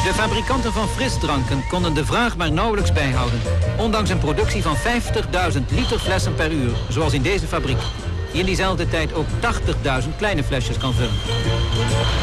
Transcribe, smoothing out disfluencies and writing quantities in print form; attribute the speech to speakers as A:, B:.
A: De fabrikanten van frisdranken konden de vraag maar nauwelijks bijhouden. Ondanks een productie van 50.000 liter flessen per uur, zoals in deze fabriek. Die in diezelfde tijd ook 80.000 kleine flesjes kan vullen.